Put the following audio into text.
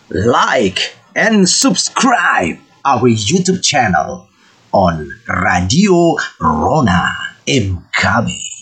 like and subscribe our YouTube channel on Radio Rona MKB.